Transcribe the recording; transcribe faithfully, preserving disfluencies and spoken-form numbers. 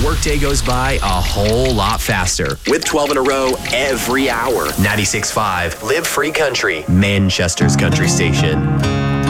workday goes by a whole lot faster with twelve in a row every hour. ninety-six point five Live Free Country, Manchester's country station.